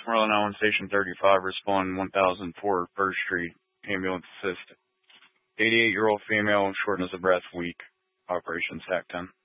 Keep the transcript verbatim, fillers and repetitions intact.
Maryland Island Station thirty-five, respond one thousand four First Street, ambulance assist. eighty-eight-year-old female, shortness of breath, weak. Operations Hack ten.